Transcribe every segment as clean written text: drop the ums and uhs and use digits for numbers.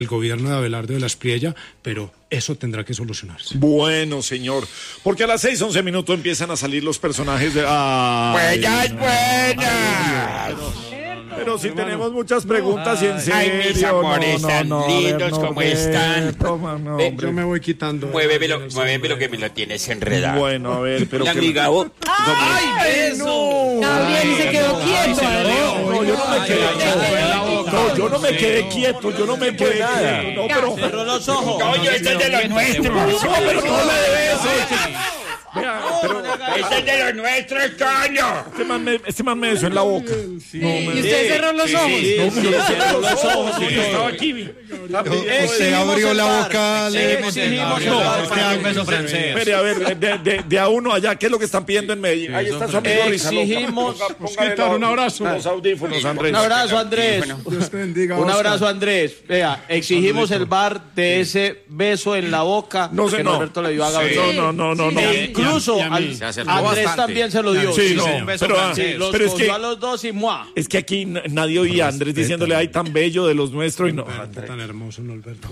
el gobierno de Abelardo de la Espriella, pero eso tendrá que solucionarse. Bueno, señor, porque a las 6:11 empiezan a salir los personajes de... ¡Buenas, buenas! Pero si tenemos muchas preguntas y en serio. Ay, mis amores tan lindos, ¿cómo están? Yo me voy quitando. Muévemelo que me lo tienes enredado. Bueno, a ver, pero... La amiga, ¡Ay, eso! Gabriel se quedó quieto. No, yo no me quedé quieto. No, yo no me quedé quieto, yo no me quedé nada. No, pero... Cerró los ojos. Coño, este es de los nuestros. No, pero no me debe Vea, pero... Este es de los nuestros, coño. Este man me besó en la boca. ¿Y usted cerró los ojos? Cerró los ojos. Estaba aquí. Usted abrió la boca, le exigimos un beso francés. Espere, a ver, de a uno allá, ¿qué es lo que están pidiendo en Medellín? Ahí está su amigo Rizaloca. Exigimos... Un abrazo. Los audífonos, Andrés. Un abrazo, Andrés. Dios te bendiga, Un Oscar. abrazo, Andrés. Vea, exigimos el bar de ese beso en la boca que Norberto le dio a Gabriel. No. Incluso Andrés también se lo dio. Sí, no, Los pero es cogió que... a los dos y ¡mua! Es que aquí nadie oía a Andrés diciéndole, ay, tan bello de los nuestros y no. Tan hermoso, Norberto.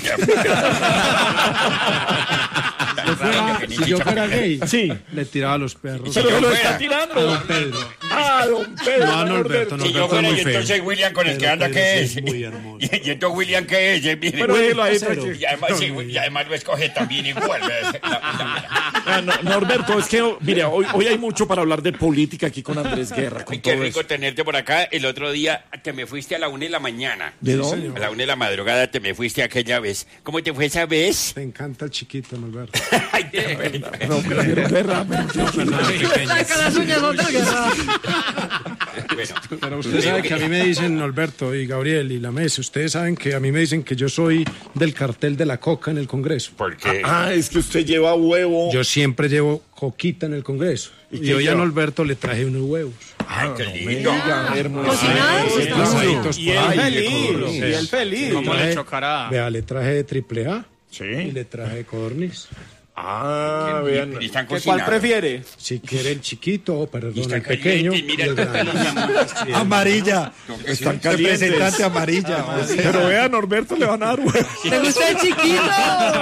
Si yo fuera gay, Sí. le tiraba a los perros. Pero se lo está tirando. Don Pedro. Don Pedro. No, Norberto, Si yo Norberto es fuera, muy y feo. entonces William con el que Pedro anda, Pérez ¿qué es es? muy hermoso. Y entonces William, ¿qué es? Mire. Pero déjelo ahí, Y además, y además lo escoge también igual. Norberto, es que, mira, hoy hay mucho para hablar de política aquí con Andrés Guerra. Con Ay, qué todo rico eso. tenerte por acá. El otro día te me fuiste a la 1 de la mañana. ¿De dónde? A la 1 de la madrugada te me fuiste aquella vez. ¿Cómo te fue esa vez? Te encanta el chiquito, Norberto. Ay, qué bueno. No, prefiero Guerra. Saca las uñas otra que Bueno, Pero usted sabe que a mí me dicen, Norberto y Gabriel y la mesa, ustedes saben que a mí me dicen que yo soy del cartel de la coca en el Congreso. ¿por qué? Es que usted lleva huevo. Yo siempre llevo coquita en el Congreso. ¿Y Y qué hoy a lleva? Norberto le traje unos huevos. Ay, qué lindo. ¿Cocinados? Asaditos Y por él ahí, feliz, con- y él feliz. ¿Cómo le chocará? Vea, le traje de triple A y Sí. le traje de codorniz. Vean. Y están ¿Cuál cocinando. prefiere? Si quiere el chiquito, perdón, Y están el pequeño. calientes, mira y el grande. Amarilla. Están calientes. Representante amarilla. Pero vea, Norberto le van a dar huevo. ¿Te gusta el chiquito?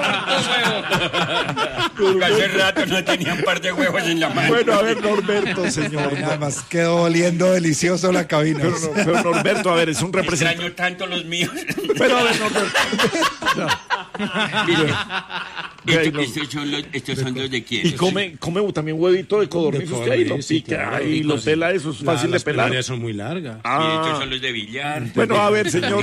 Hace rato no tenía un par de huevos en la mano. Bueno, a ver, Norberto, señor. Nada más quedó oliendo delicioso la cabina. Pero Norberto, a ver, es un representante. Extraño tanto los míos. Pero a ver, Norberto. Estos son los de quién. Y come también huevito de codorniz. De Usted ahí lo codorniz, sí, pica, claro. ahí lo pela, eso es fácil de Las pelar. penarias son muy largas. Y estos son los de billar. Bueno, a ver, señor.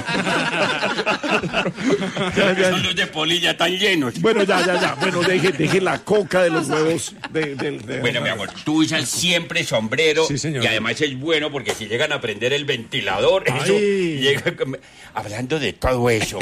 Ya. Son los de polilla tan llenos. Bueno, ya. Bueno, deje la coca de los huevos. Bueno, mi amor, tú usas siempre sombrero. Sí, señor. Y además es bueno porque si llegan a prender el ventilador, eso Ay. llega. Hablando de todo eso,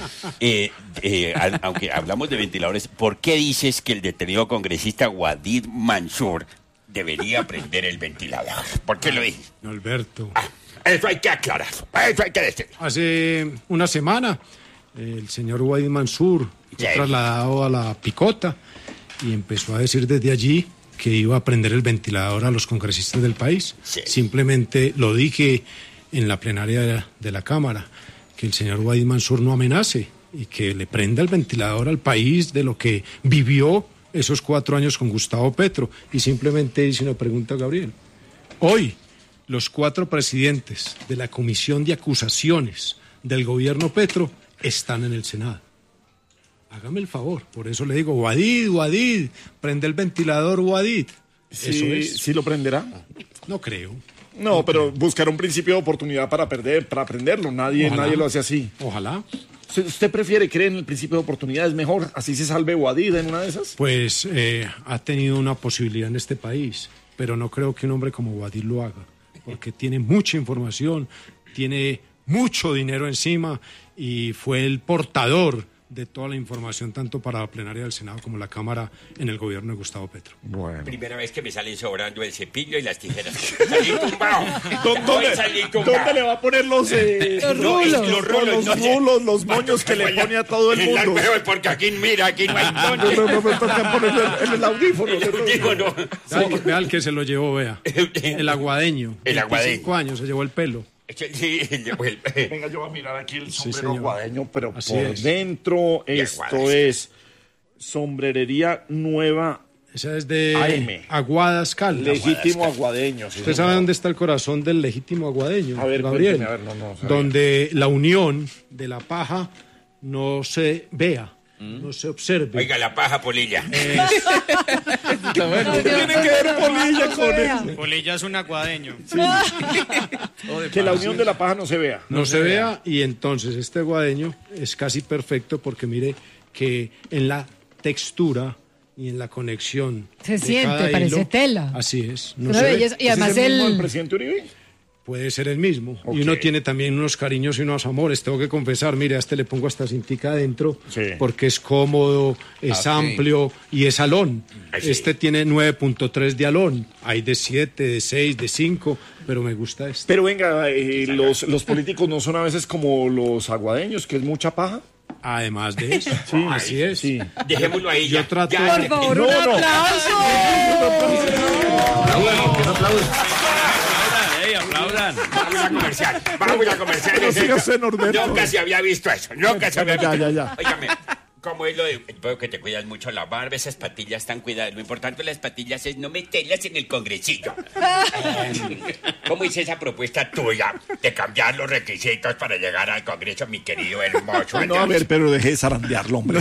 aunque hablamos de ventiladores, ¿por qué dices que el detenido congresista Wadid Mansur debería prender el ventilador? ¿Por qué lo dices? Norberto. Eso hay que aclarar, eso hay que decir. Hace una semana, el señor Wadid Mansur fue Sí. trasladado a la picota y empezó a decir desde allí que iba a prender el ventilador a los congresistas del país. Sí. Simplemente lo dije en la plenaria de la Cámara, que el señor Wadid Mansur no amenace y que le prenda el ventilador al país de lo que vivió esos 4 años con Gustavo Petro. Y simplemente hice una pregunta a Gabriel. Hoy, los 4 presidentes de la Comisión de Acusaciones del gobierno Petro están en el Senado. Hágame el favor, por eso le digo, Wadid, prende el ventilador, Wadid. Eso es. ¿Sí lo prenderá? No creo. No, pero buscar un principio de oportunidad para aprenderlo. Nadie lo hace así. Ojalá. ¿Usted prefiere creer en el principio de oportunidad? ¿Es mejor? ¿Así se salve Wadid en una de esas? Pues ha tenido una posibilidad en este país, pero no creo que un hombre como Wadid lo haga, porque tiene mucha información, tiene mucho dinero encima y fue el portador de toda la información tanto para la plenaria del Senado como la Cámara en el gobierno de Gustavo Petro. Bueno. Primera vez que me salen sobrando el cepillo y las tijeras. Salí tumbado. ¿Dónde le va a poner los rulos, los moños que le pone a todo el mundo? Porque aquí, mira, aquí no hay No, dónde. me toca ponerle en el audífono. Vea el que se lo llevó, vea. El aguadeño. El aguadeño. 25 años se llevó el pelo. Sí, Venga, yo voy a mirar aquí el sombrero señor. aguadeño, pero Así por es. dentro Y esto Aguadas. es sombrerería nueva, Esa es de AM. Aguadas Caldas. legítimo aguadeño. sí, ¿Usted señor. sabe dónde está el corazón del legítimo aguadeño, A ver, Gabriel? cuénteme, a ver, no sabía. Donde la unión de la paja no se vea, no se observe. Oiga, la paja, Polilla. Tiene que ver Polilla con eso. Polilla es un aguadeño. Que la unión de la paja no se vea. No se vea, y entonces este aguadeño es casi perfecto porque mire que en la textura y en la conexión Se de siente, cada parece hilo, tela. así es, no Una se ve. belleza. Y ¿Ese además es el mismo del el... presidente Uribe? Puede ser el mismo. Ok. Y uno tiene también unos cariños y unos amores. Tengo que confesar, mire, a este le pongo hasta cintica adentro Sí. porque es cómodo, es amplio y es alón. Así. Este tiene 9.3 de alón. Hay de 7, de 6, de 5, pero me gusta este. Pero venga, los políticos no son a veces como los aguadeños, que es mucha paja. Además de eso, así es. Sí. Dejémoslo ahí. Yo ya. trato Ya, de- Por favor, un No. aplauso. Aplaudan. Vamos a comercial. Vamos a comercial. Pero sígase, Norberto. Nunca se había visto eso. Nunca se había Ya, visto. ya. Óigame, ¿cómo es lo de... Veo que te cuidas mucho la barba, esas patillas tan cuidadas. Lo importante de las patillas es no meterlas en el congresillo. ¿Cómo hice esa propuesta tuya de cambiar los requisitos para llegar al congreso, mi querido hermoso? No, a ver, pero deje de zarandearlo, hombre.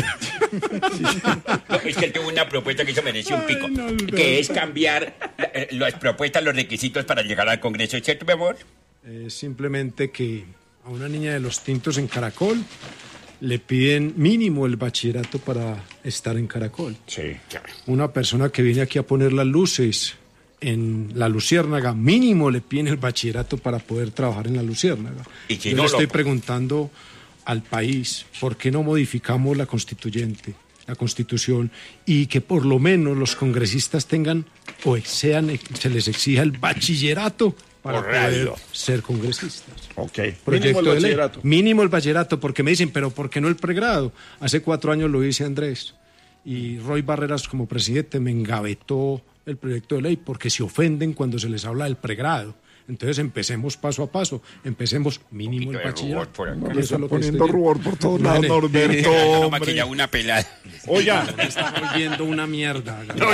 No, es que él tuvo una propuesta que eso merece un pico, que es cambiar las propuestas, los requisitos para llegar al Congreso, ¿cierto, mi amor? Simplemente que a una niña de los tintos en Caracol le piden mínimo el bachillerato para estar en Caracol. Sí. Una persona que viene aquí a poner las luces en la Luciérnaga, mínimo le piden el bachillerato para poder trabajar en la Luciérnaga. Y si Yo no le estoy lo- preguntando al país, ¿por qué no modificamos la constituyente, la constitución, y que por lo menos los congresistas tengan o sean, se les exija el bachillerato para Por radio. poder ser congresistas? Ok. Proyecto Mínimo el de ley. bachillerato. Mínimo el bachillerato, porque me dicen, pero ¿por qué no el pregrado? Hace 4 años lo hice Andrés, y Roy Barreras como presidente me engavetó el proyecto de ley porque se ofenden cuando se les habla del pregrado. Entonces empecemos paso a paso, empecemos mínimo el poquito de rubor bachillerato. por acá. Y Le eso es está lo que poniendo estoy- rubor por todos lados, Vale. Norberto, No hombre. maquilla una pelada. Oiga, Me está volviendo una mierda. No,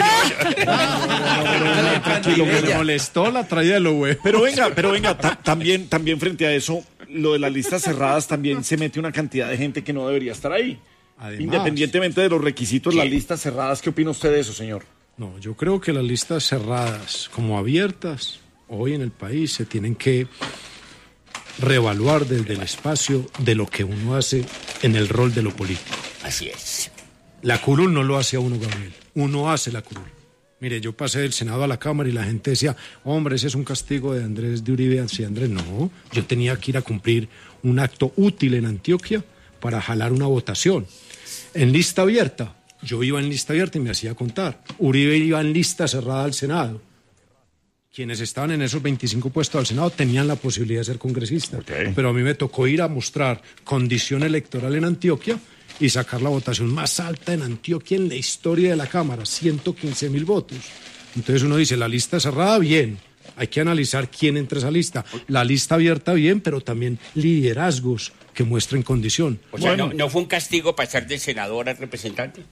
Tranquilo, me molestó la traída de lo güey. pero venga, también frente a eso, lo de las listas cerradas también se mete una cantidad de gente que no debería estar ahí. Además. Independientemente de los requisitos, las listas cerradas, ¿qué opina usted de eso, señor? No, yo creo que las listas cerradas como abiertas hoy en el país se tienen que reevaluar desde el espacio de lo que uno hace en el rol de lo político. Así es. La curul no lo hace a uno, Gabriel. Uno hace la curul. Mire, yo pasé del Senado a la Cámara y la gente decía, hombre, ese es un castigo de Andrés de Uribe hacia Andrés. No, yo tenía que ir a cumplir un acto útil en Antioquia para jalar una votación. En lista abierta, yo iba en lista abierta y me hacía contar. Uribe iba en lista cerrada al Senado. Quienes estaban en esos 25 puestos al Senado tenían la posibilidad de ser congresistas. Ok. Pero a mí me tocó ir a mostrar condición electoral en Antioquia y sacar la votación más alta en Antioquia en la historia de la Cámara, 115.000 votos. Entonces uno dice, la lista cerrada, bien. Hay que analizar quién entra a esa lista. La lista abierta, bien, pero también liderazgos que muestren condición. O sea, ¿no fue un castigo pasar de senador a representante?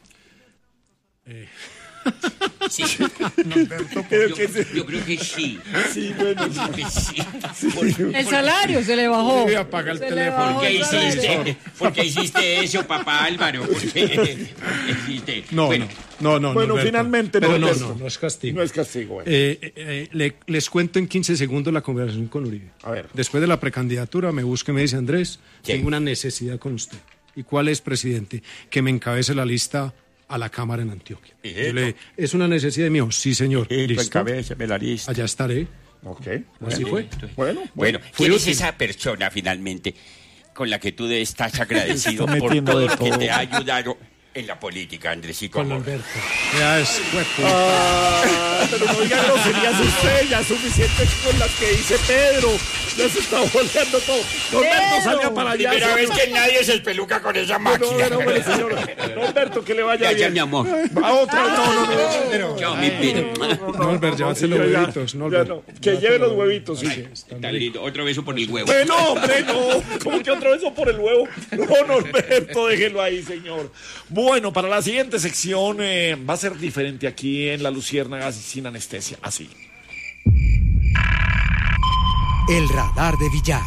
Sí. Yo creo que sí. Sí, bueno, Yo creo que sí. El salario se le bajó. Voy a apagar el Se le teléfono. bajó ¿Por qué el salario. hiciste eso, papá Álvaro? ¿Por qué hiciste? No, Bueno, no. Bueno, Norberto. finalmente, Pero Norberto. no es castigo. no es castigo, güey. Les cuento en 15 segundos la conversación con Uribe. A ver. Después de la precandidatura me busca y me dice, Andrés, Sí. tengo una necesidad con usted. ¿Y cuál es, presidente? Que me encabece la lista a la Cámara en Antioquia. Yo le, ¿es una necesidad de mío? Sí, señor. ¿Listo? me la lista. Allá estaré. Ok. Así fue. Bueno, Bueno, Fue ¿quién es útil. esa persona finalmente con la que tú estás agradecido Está por metiendo todo de lo que todo. te ha ayudado en la política, Andresito. Con amor. Alberto. Ya es Pero no diga groserías usted, ya es suficiente con las que dice Pedro. Ya se está boleando todo. Norberto, salga para allá. Primera vez que nadie se espeluca con esa máquina. No, señor. Norberto, que le vaya bien. mi amor. A otra, no. Chao, mi vida. Norbert, llévate los huevitos, Norbert. Ya no. Que lleve los huevitos, sí. Está lindo. Otro beso por el huevo. Bueno, hombre, no. ¿Cómo que otro beso por el huevo? No, Norberto, déjelo ahí, señor. Bueno, para la siguiente sección va a ser diferente aquí en La Luciérnaga sin anestesia. Así. El radar de Villar.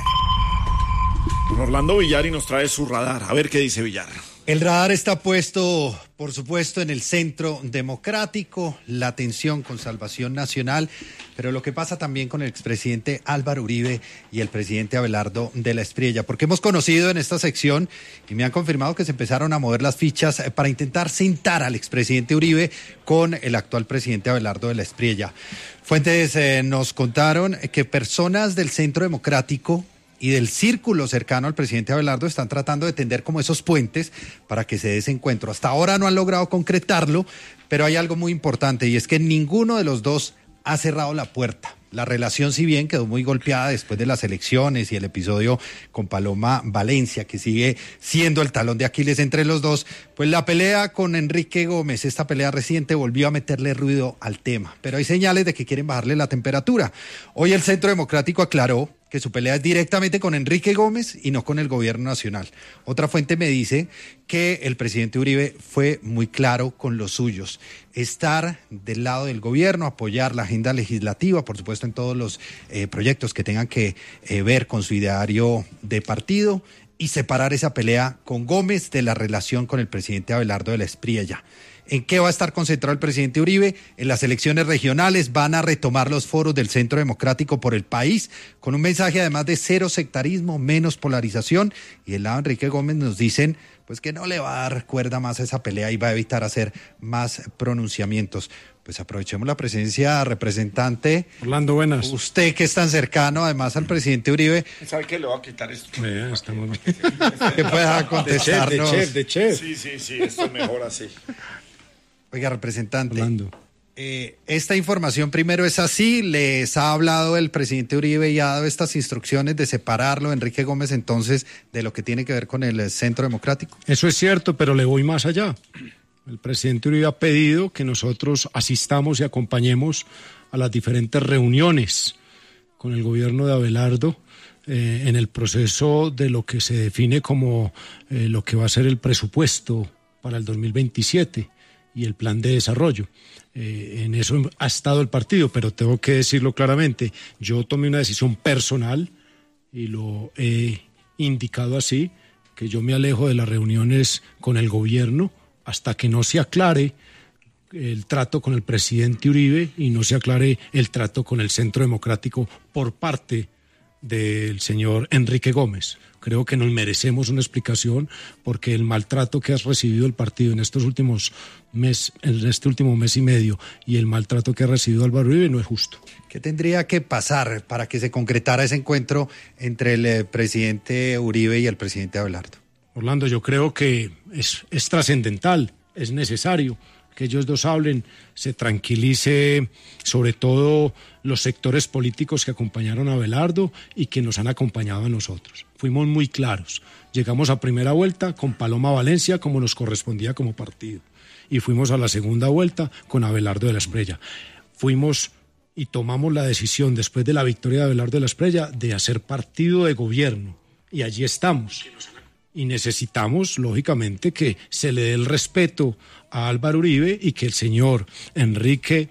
Don Orlando Villar y nos trae su radar. A ver qué dice Villar. El radar está puesto, por supuesto, en el centro democrático, la atención con Salvación Nacional, pero lo que pasa también con el expresidente Álvaro Uribe y el presidente Abelardo de la Espriella, porque hemos conocido en esta sección y me han confirmado que se empezaron a mover las fichas para intentar sentar al expresidente Uribe con el actual presidente Abelardo de la Espriella. Fuentes nos contaron que personas del centro democrático y del círculo cercano al presidente Abelardo están tratando de tender como esos puentes para que se dé ese encuentro. Hasta ahora no han logrado concretarlo, pero hay algo muy importante y es que ninguno de los dos ha cerrado la puerta. La relación, si bien quedó muy golpeada después de las elecciones y el episodio con Paloma Valencia, que sigue siendo el talón de Aquiles entre los dos, pues la pelea con Enrique Gómez, esta pelea reciente, volvió a meterle ruido al tema. Pero hay señales de que quieren bajarle la temperatura. Hoy el Centro Democrático aclaró que su pelea es directamente con Enrique Gómez y no con el gobierno nacional. Otra fuente me dice que el presidente Uribe fue muy claro con los suyos. Estar del lado del gobierno, apoyar la agenda legislativa, por supuesto en todos los proyectos que tengan que ver con su ideario de partido y separar esa pelea con Gómez de la relación con el presidente Abelardo de la Espriella. ¿En qué va a estar concentrado el presidente Uribe? En las elecciones regionales van a retomar los foros del Centro Democrático por el país, con un mensaje además de cero sectarismo, menos polarización, y el lado de Enrique Gómez nos dicen pues que no le va a dar cuerda más a esa pelea y va a evitar hacer más pronunciamientos. Pues aprovechemos la presencia, representante. Orlando, buenas. Usted que es tan cercano además al presidente Uribe. ¿Sabe qué? Le voy a quitar esto. Estamos bien. Que pueda contestarnos. De chef. Sí, esto es mejor así. Oiga, representante. Orlando. Esta información primero es así, les ha hablado el presidente Uribe y ha dado estas instrucciones de separarlo, Enrique Gómez, entonces, de lo que tiene que ver con el Centro Democrático. Eso es cierto, pero le voy más allá. El presidente Uribe ha pedido que nosotros asistamos y acompañemos a las diferentes reuniones con el gobierno de Abelardo en el proceso de lo que se define como lo que va a ser el presupuesto para el 2027 y el plan de desarrollo. En eso ha estado el partido, pero tengo que decirlo claramente. Yo tomé una decisión personal y lo he indicado así, que yo me alejo de las reuniones con el gobierno hasta que no se aclare el trato con el presidente Uribe y no se aclare el trato con el Centro Democrático por parte del señor Enrique Gómez. Creo que nos merecemos una explicación porque el maltrato que ha recibido el partido en este último mes y medio y el maltrato que ha recibido Álvaro Uribe no es justo. ¿Qué tendría que pasar para que se concretara ese encuentro entre el presidente Uribe y el presidente Abelardo? Orlando, yo creo que es trascendental, es necesario que ellos dos hablen, se tranquilice sobre todo los sectores políticos que acompañaron a Abelardo y que nos han acompañado a nosotros. Fuimos muy claros. Llegamos a primera vuelta con Paloma Valencia como nos correspondía como partido y fuimos a la segunda vuelta con Abelardo de la Espriella. Fuimos y tomamos la decisión después de la victoria de Abelardo de la Espriella de hacer partido de gobierno y allí estamos. Y necesitamos, lógicamente, que se le dé el respeto a Álvaro Uribe y que el señor Enrique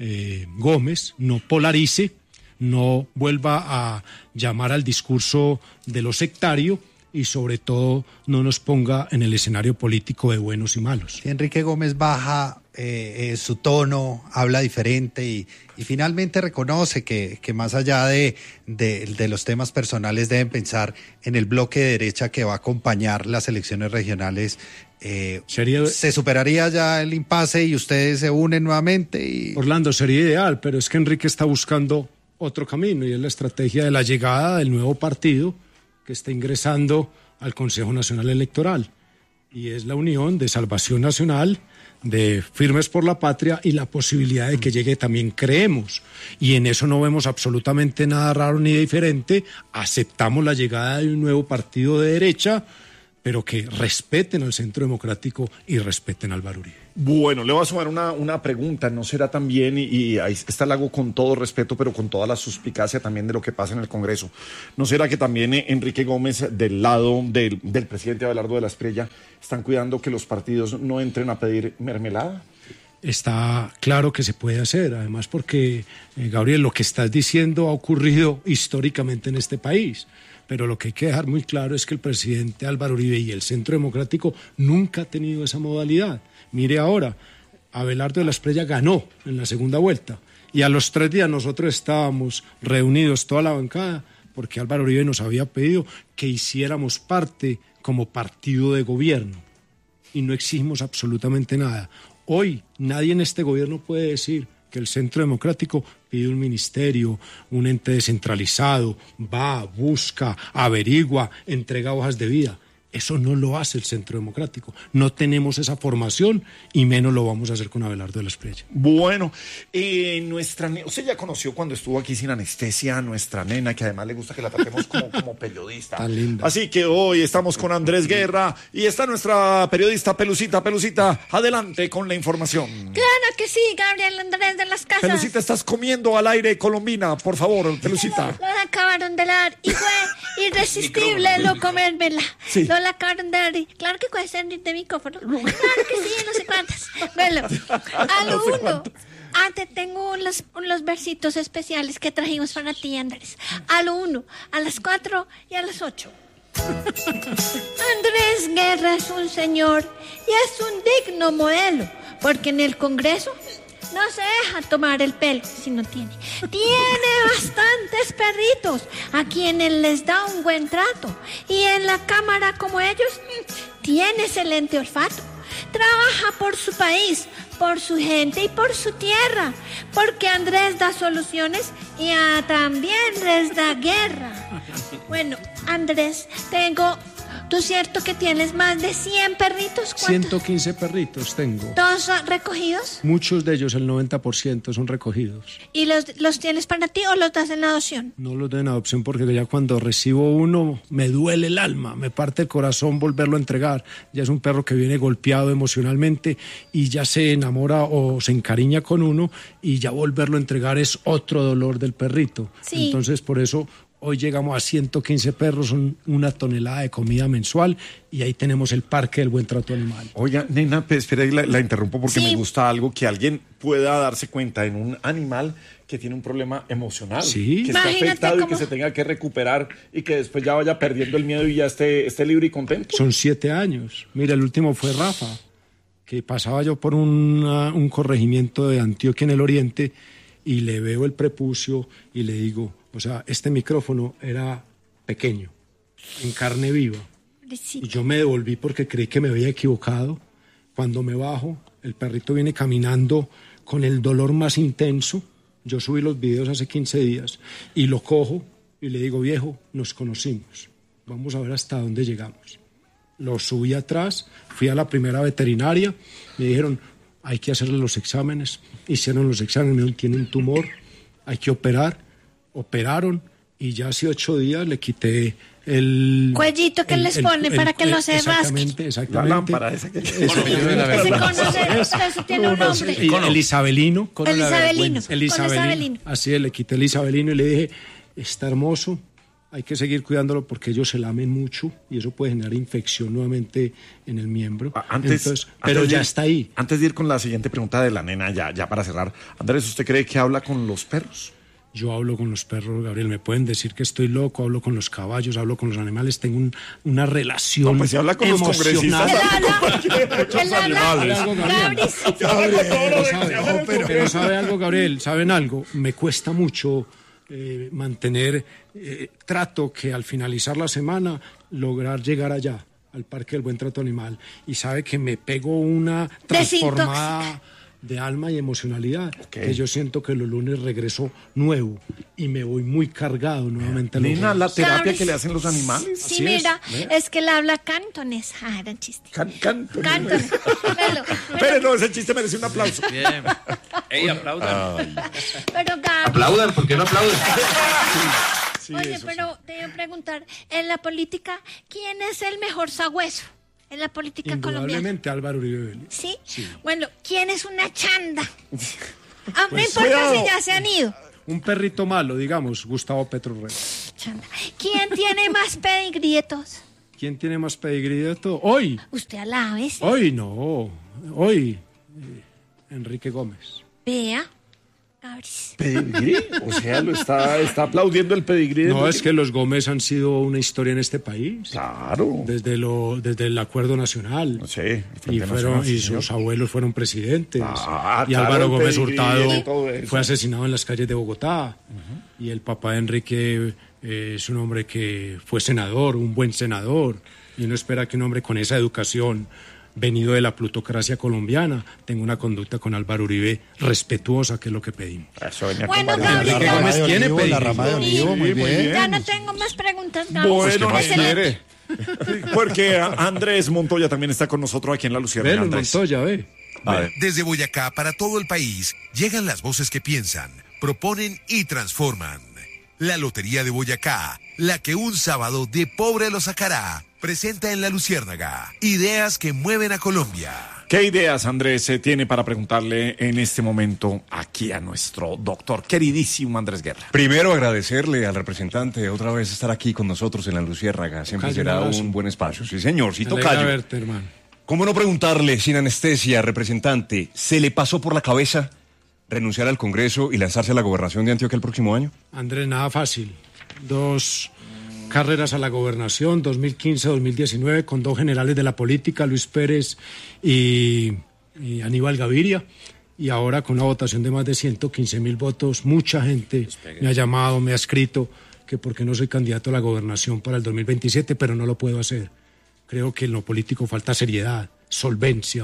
Gómez no polarice, no vuelva a llamar al discurso de lo sectario y sobre todo no nos ponga en el escenario político de buenos y malos. Si Enrique Gómez baja su tono, habla diferente y finalmente reconoce que más allá de los temas personales deben pensar en el bloque de derecha que va a acompañar las elecciones regionales. ¿Se superaría ya el impasse y ustedes se unen nuevamente? Orlando, sería ideal, pero es que Enrique está buscando otro camino y es la estrategia de la llegada del nuevo partido que está ingresando al Consejo Nacional Electoral. y es la unión de Salvación Nacional, de Firmes por la Patria y la posibilidad de que llegue también Creemos. Y en eso no vemos absolutamente nada raro ni diferente. Aceptamos la llegada de un nuevo partido de derecha, pero que respeten al Centro Democrático y respeten a Álvaro Uribe. Bueno, le voy a sumar una pregunta. ¿No será también, y ahí está la hago con todo respeto, pero con toda la suspicacia también de lo que pasa en el Congreso, ¿no será que también Enrique Gómez, del lado del presidente Abelardo de la Espriella, están cuidando que los partidos no entren a pedir mermelada? Está claro que se puede hacer, además porque, Gabriel, lo que estás diciendo ha ocurrido históricamente en este país. Pero lo que hay que dejar muy claro es que el presidente Álvaro Uribe y el Centro Democrático nunca ha tenido esa modalidad. Mire ahora, Abelardo de la Espriella ganó en la segunda vuelta y a los 3 días nosotros estábamos reunidos toda la bancada porque Álvaro Uribe nos había pedido que hiciéramos parte como partido de gobierno y no exigimos absolutamente nada. Hoy nadie en este gobierno puede decir que el Centro Democrático pide un ministerio, un ente descentralizado, va, busca, averigua, entrega hojas de vida. Eso no lo hace el Centro Democrático. No tenemos esa formación y menos lo vamos a hacer con Abelardo de la Espriella. Bueno, usted ya conoció cuando estuvo aquí sin anestesia a nuestra nena, que además le gusta que la tratemos como periodista. Tan linda. Así que hoy estamos con Andrés Guerra y está nuestra periodista Pelucita. Pelucita, adelante con la información. Claro que sí, Gabriel Andrés de las Casas. Pelucita, estás comiendo al aire colombina, por favor, Pelucita. Lo acabaron de dar y fue irresistible lo comérmela. Sí. Lo acabaron de dar. Claro que puede ser de micrófono. Claro que sí, no sé cuántas. Bueno, al uno. Te tengo unos versitos especiales que trajimos para ti, Andrés. Al 1, a las 4 y a las 8. Andrés Guerra es un señor y es un digno modelo, porque en el Congreso no se deja tomar el pelo si no tiene. Tiene bastantes perritos a quienes les da un buen trato. Y en la Cámara, como ellos, tiene excelente olfato. Trabaja por su país, por su gente y por su tierra. Porque Andrés da soluciones y también les da guerra. Bueno, Andrés, ¿tú cierto que tienes más de 100 perritos? 115 perritos tengo. ¿Todos son recogidos? Muchos de ellos, el 90%, son recogidos. ¿Y los tienes para ti o los das en adopción? No los doy en adopción porque ya cuando recibo uno me duele el alma, me parte el corazón volverlo a entregar. Ya es un perro que viene golpeado emocionalmente y ya se enamora o se encariña con uno y ya volverlo a entregar es otro dolor del perrito. Sí. Entonces por eso hoy llegamos a 115 perros, son 1 tonelada de comida mensual y ahí tenemos el Parque del Buen Trato Animal. Oiga, nena, espera, la interrumpo porque Sí. me gusta algo, que alguien pueda darse cuenta en un animal que tiene un problema emocional, Sí. que está Imagínate afectado y cómo- que se tenga que recuperar y que después ya vaya perdiendo el miedo y ya esté libre y contento. Son 7 años. Mira, el último fue Rafa, que pasaba yo por un corregimiento de Antioquia en el oriente y le veo el prepucio y le digo, o sea, este micrófono era pequeño, en carne viva. Y yo me devolví porque creí que me había equivocado. Cuando me bajo, el perrito viene caminando con el dolor más intenso. Yo subí los videos hace 15 días y lo cojo y le digo, viejo, nos conocimos. Vamos a ver hasta dónde llegamos. Lo subí atrás, fui a la primera veterinaria, me dijeron, hay que hacerle los exámenes. Hicieron los exámenes, me dijeron, tiene un tumor, hay que operar. Operaron y ya hace 8 días le quité el Cuellito que les ponen para que no se rasque. Exactamente. La lámpara esa que... Se conoce, pero eso tiene un nombre. El isabelino. El isabelino. El isabelino. Así es, le quité el isabelino y le dije, está hermoso, hay que seguir cuidándolo porque ellos se lamen mucho y eso puede generar infección nuevamente en el miembro. Pero ya está ahí. Antes de ir con la siguiente pregunta de la nena, ya para cerrar, Andrés, ¿usted cree que habla con los perros? Yo hablo con los perros, Gabriel, me pueden decir que estoy loco, hablo con los caballos, hablo con los animales, tengo una relación No, pues si habla con los emocional. Pero ¿sabe algo, Gabriel? ¿Saben algo? Me cuesta mucho mantener trato que al finalizar la semana lograr llegar allá, al Parque del Buen Trato Animal. Y sabe que me pego una transformada de alma y emocionalidad, que yo siento que los lunes regreso nuevo y me voy muy cargado nuevamente a los Nina, la juegos. terapia que le hacen los animales. Sí, mira, es que él habla cantones. Ah, era un chiste. Cantones. Pero no, ese chiste merece un aplauso. Bien. Ey, aplaudan. Pero Gaby, Aplaudan, ¿por qué no aplaudan? Sí, oye, eso pero te iba a preguntar, en la política, ¿quién es el mejor sagüeso en la política colombiana? Indudablemente Álvaro Uribe Vélez. ¿Sí? Sí. Bueno, ¿quién es una chanda? Ah, no Pues, importa cuidado. si ya se han ido. Un perrito malo, digamos, Gustavo Petro Reyes. Chanda. ¿Quién tiene más pedigrí de todos? ¿Quién tiene más pedigrí de todo? Hoy. Usted alabe, ¿sí? Hoy no. Hoy. Enrique Gómez. Vea, Gabris. ¿Pedigrí? O sea, lo está aplaudiendo el pedigrí. No, es que los Gómez han sido una historia en este país. Claro. Desde el acuerdo nacional. Sí, el Frente Y Nacional, sí, sus señor. abuelos fueron presidentes. Ah, y claro, Álvaro el Gómez pedigrí Hurtado y todo eso. fue asesinado en las calles de Bogotá. Y el papá de Enrique es un hombre que fue senador, un buen senador. Y uno espera que un hombre con esa educación, venido de la plutocracia colombiana, tenga una conducta con Álvaro Uribe respetuosa, que es lo que pedimos. Eso venía Bueno, con varias- Gabriel, Enrique Gómez tiene la pedigrí. rama de Olivo, muy Sí, muy bien. bien. Ya no tengo más preguntas, Gabris. Bueno, Excelente. porque Andrés Montoya también está con nosotros aquí en La Luciérnaga. Velo, Andrés. Montoya, ve. Desde Boyacá para todo el país llegan las voces que piensan, proponen y transforman. La Lotería de Boyacá, la que un sábado de pobre lo sacará, presenta en La Luciérnaga ideas que mueven a Colombia. ¿Qué ideas, Andrés, se tiene para preguntarle en este momento aquí a nuestro doctor queridísimo Andrés Guerra? Primero agradecerle al representante otra vez estar aquí con nosotros en La Luciérnaga. Siempre Tocayo, será un abrazo. un buen espacio. Sí, señor, sí, Me alegra tocayo. verte, hermano. ¿Cómo no preguntarle, sin anestesia, representante, ¿se le pasó por la cabeza renunciar al Congreso y lanzarse a la gobernación de Antioquia el próximo año? Andrés, nada fácil. 2 carreras a la gobernación, 2015-2019, con 2 generales de la política, Luis Pérez y Aníbal Gaviria. Y ahora con una votación de más de 115.000 votos, mucha gente me ha llamado, me ha escrito que por qué no soy candidato a la gobernación para el 2027, pero no lo puedo hacer. Creo que en lo político falta seriedad, solvencia,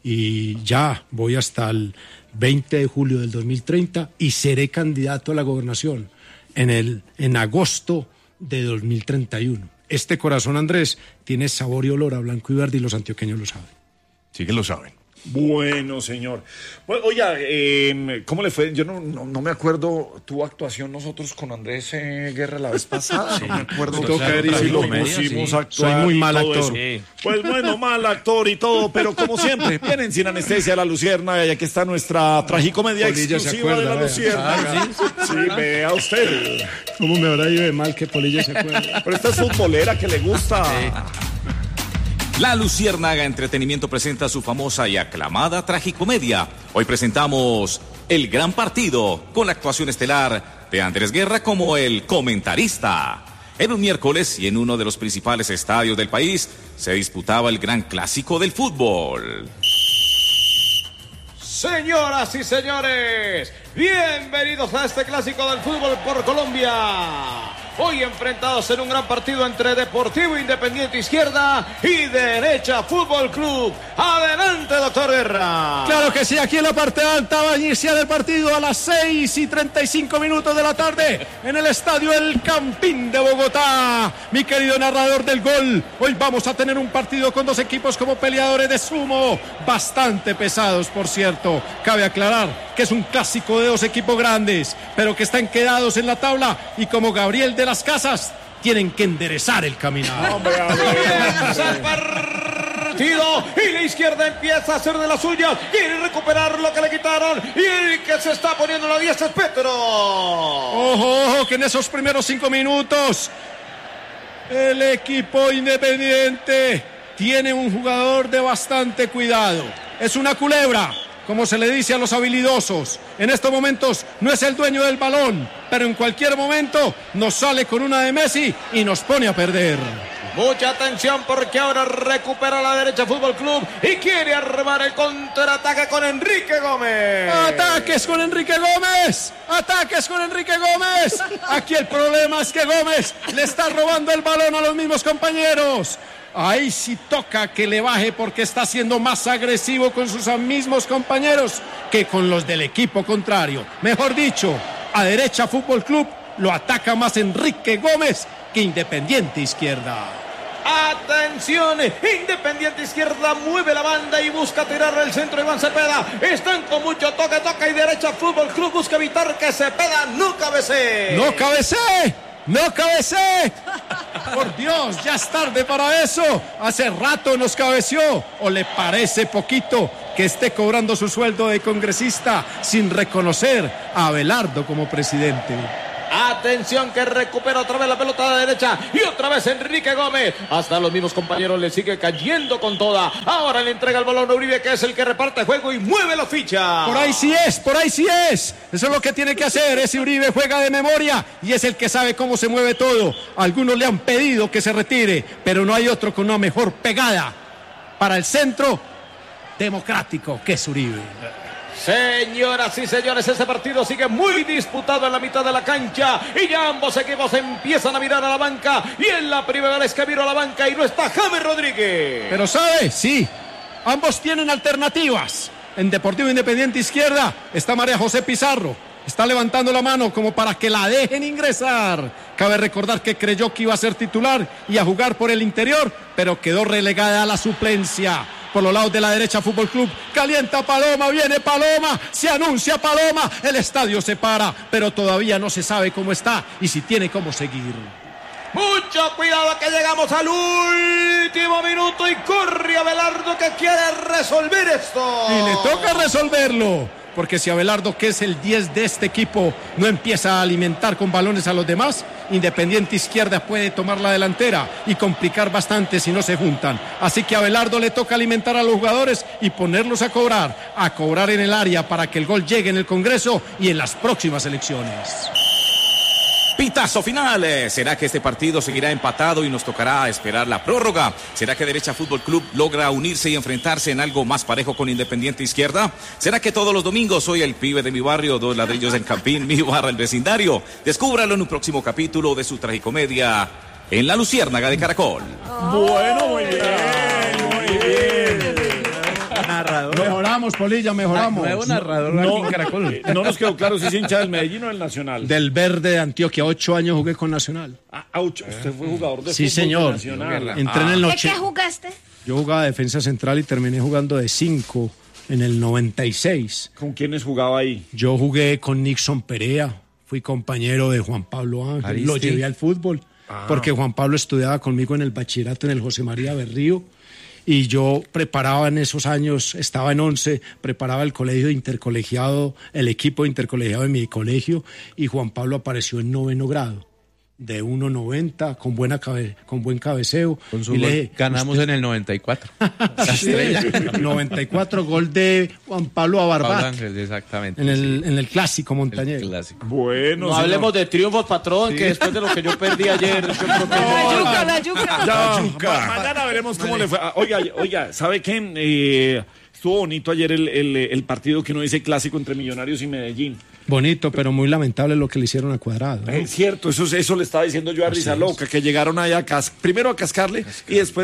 y ya voy hasta el 20 de julio del 2030 y seré candidato a la gobernación en agosto de 2031. Este corazón, Andrés, tiene sabor y olor a blanco y verde y los antioqueños lo saben. Sí que lo saben. Bueno, señor. Bueno, oiga, ¿cómo le fue? Yo no me acuerdo tu actuación nosotros con Andrés Guerra la vez pasada. No me acuerdo si lo pusimos a actuar. Soy muy mal y todo actor. eso. Pues bueno, mal actor y todo, pero como siempre, vienen sin anestesia a La Luciérnaga y aquí está nuestra tragicomedia Polilla se exclusiva de acuerda, La vea. Luciérnaga. Sí, vea usted. ¿Cómo me habrá ido de mal que Polilla se acuerda? Pero esta es futbolera que le gusta. La Luciérnaga Entretenimiento presenta su famosa y aclamada tragicomedia. Hoy presentamos El Gran Partido, con la actuación estelar de Andrés Guerra como el comentarista. En un miércoles y en uno de los principales estadios del país se disputaba el gran clásico del fútbol. Señoras y señores, bienvenidos a este clásico del fútbol por Colombia. Hoy enfrentados en un gran partido entre Deportivo Independiente Izquierda y Derecha Fútbol Club. Adelante, doctor Guerra. Claro que sí, aquí en la parte alta va a iniciar el partido a las 6:35 de la tarde en el estadio El Campín de Bogotá. Mi querido narrador del gol, hoy vamos a tener un partido con 2 equipos como peleadores de sumo, bastante pesados, por cierto. Cabe aclarar que es un clásico de 2 equipos grandes, pero que están quedados en la tabla y como Gabriel de las Casas tienen que enderezar el caminar. Comienza el partido y la izquierda empieza a hacer de las suyas. Quiere recuperar lo que le quitaron y el que se está poniendo la 10 es Petro. Ojo, que en esos primeros 5 minutos el equipo Independiente tiene un jugador de bastante cuidado. Es una culebra, como se le dice a los habilidosos. En estos momentos no es el dueño del balón, pero en cualquier momento nos sale con una de Messi y nos pone a perder. Mucha atención porque ahora recupera la Derecha Fútbol Club y quiere armar el contraataque con Enrique Gómez. ¡Ataques con Enrique Gómez! ¡Ataques con Enrique Gómez! Aquí el problema es que Gómez le está robando el balón a los mismos compañeros. Ahí sí toca que le baje porque está siendo más agresivo con sus mismos compañeros que con los del equipo contrario. Mejor dicho, a derecha Fútbol Club lo ataca más Enrique Gómez que Independiente Izquierda. Atención, Independiente Izquierda mueve la banda y busca tirar el centro. Iván Cepeda, están con mucho toca y derecha Fútbol Club busca evitar que Cepeda no cabecee. ¡No cabecee! ¡No cabecee! Por Dios, ya es tarde para eso. Hace rato nos cabeció. ¿O le parece poquito que esté cobrando su sueldo de congresista sin reconocer a Abelardo como presidente? Atención que recupera otra vez la pelota de la derecha y otra vez Enrique Gómez. Hasta los mismos compañeros le sigue cayendo con toda. Ahora le entrega el balón a Uribe, que es el que reparte juego y mueve la ficha. Por ahí sí es, por ahí sí es. Eso es lo que tiene que hacer. Ese Uribe juega de memoria y es el que sabe cómo se mueve todo. Algunos le han pedido que se retire, pero no hay otro con una mejor pegada para el centro democrático que es Uribe. Señoras y señores, ese partido sigue muy disputado en la mitad de la cancha y ya ambos equipos empiezan a mirar a la banca y en la primera vez que miro a la banca y no está James Rodríguez. Pero ¿sabe? Sí, ambos tienen alternativas. En Deportivo Independiente Izquierda está María José Pizarro. Está levantando la mano como para que la dejen ingresar. Cabe recordar que creyó que iba a ser titular y a jugar por el interior, pero quedó relegada a la suplencia. Por los lados de la derecha, Fútbol Club calienta Paloma, viene Paloma, se anuncia Paloma, el estadio se para, pero todavía no se sabe cómo está y si tiene cómo seguir. Mucho cuidado que llegamos al último minuto y corre Abelardo que quiere resolver esto. Y le toca resolverlo. Porque si Abelardo, que es el 10 de este equipo, no empieza a alimentar con balones a los demás, Independiente Izquierda puede tomar la delantera y complicar bastante si no se juntan. Así que a Abelardo le toca alimentar a los jugadores y ponerlos a cobrar en el área para que el gol llegue en el Congreso y en las próximas elecciones. Pitazo final. ¿Será que este partido seguirá empatado y nos tocará esperar la prórroga? ¿Será que Derecha Fútbol Club logra unirse y enfrentarse en algo más parejo con Independiente Izquierda? ¿Será que todos los domingos soy el pibe de mi barrio, 2 ladrillos en Campín, mi barra el vecindario? Descúbralo en un próximo capítulo de su tragicomedia en La Luciérnaga de Caracol. Bueno, muy bien, muy bien. Narrador. Mejoramos, Polilla, mejoramos. Nuevo narrador aquí en Caracol. No nos quedó claro si es hincha del Medellín o del Nacional. Del Verde de Antioquia, 8 años jugué con Nacional. Usted fue jugador de sí, fútbol señor. Nacional. Entré en el ¿De qué jugaste? Yo jugaba defensa central y terminé jugando de 5 en el 96. ¿Con quiénes jugaba ahí? Yo jugué con Nixon Perea, fui compañero de Juan Pablo Ángel, Aristi. Lo llevé al fútbol, porque Juan Pablo estudiaba conmigo en el bachillerato en el José María Berrío, y yo preparaba en esos años, estaba en 11, preparaba el colegio intercolegiado, el equipo intercolegiado de mi colegio, y Juan Pablo apareció en 9º grado. De 1.90, con buen cabeceo. Con su gol ganamos en el 94. La estrella. 94, gol de Juan Pablo Abarbat. Pablo Ángel, exactamente. En el clásico montañero. Bueno, no hablemos de triunfos, patrón, que después de lo que yo perdí ayer, yo creo que La yuca. Ya, mañana veremos cómo le fue. Oiga, ¿sabe qué? Estuvo bonito ayer el partido que uno dice clásico entre Millonarios y Medellín. Bonito, pero muy lamentable lo que le hicieron a Cuadrado, ¿no? Es cierto, eso le estaba diciendo yo a Risa Loca, que llegaron ahí primero a cascarle y después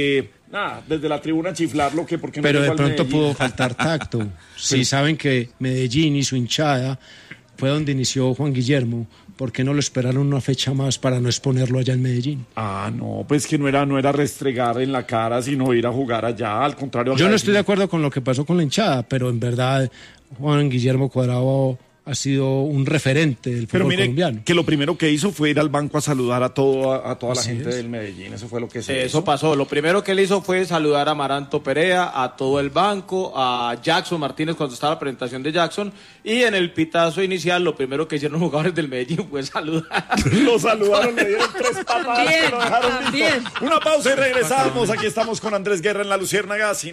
desde la tribuna a chiflarlo. Pero de pronto pudo faltar tacto. Si saben que Medellín y su hinchada fue donde inició Juan Guillermo, ¿por qué no lo esperaron una fecha más para no exponerlo allá en Medellín? No, pues que no era restregar en la cara, sino ir a jugar allá, al contrario. Yo no estoy de acuerdo con lo que pasó con la hinchada, pero en verdad Juan Guillermo Cuadrado ha sido un referente del fútbol colombiano. Que lo primero que hizo fue ir al banco a saludar a toda la gente del Medellín. Eso fue lo que se hizo. Eso pasó. Lo primero que él hizo fue saludar a Amaranto Perea, a todo el banco, a Jackson Martínez cuando estaba la presentación de Jackson. Y en el pitazo inicial, lo primero que hicieron los jugadores del Medellín fue saludar. Lo saludaron, le dieron 3 patadas. Lo dejaron listo. Una pausa y regresamos. Aquí estamos con Andrés Guerra en La Luciérnaga.